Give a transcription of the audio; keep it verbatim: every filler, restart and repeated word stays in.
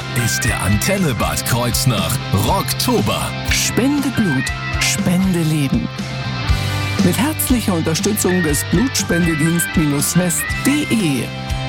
ist der Antenne Bad Kreuznach Rocktober. Spende Blut, spende Leben. Mit herzlicher Unterstützung des Blutspendedienst-west punkt de.